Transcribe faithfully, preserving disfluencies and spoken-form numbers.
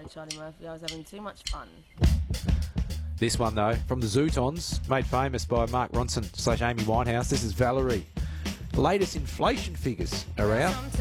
Sorry, Charlie Murphy. I was having too much fun. This one, though, from the Zootons, made famous by Mark Ronson slash Amy Winehouse. This is Valerie. The latest inflation figures are out.